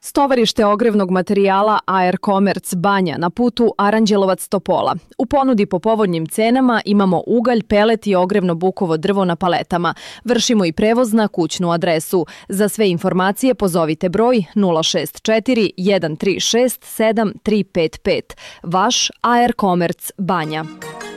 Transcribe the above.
Stovarište ogrevnog materijala AR Commerce Banja na putu Aranđelovac-Topola. U ponudi po povoljnim cenama imamo ugalj, pelet i ogrevno bukovo drvo na paletama. Vršimo i prevoz na kućnu adresu. Za sve informacije pozovite broj 064 136 7355. Vaš AR Commerce Banja.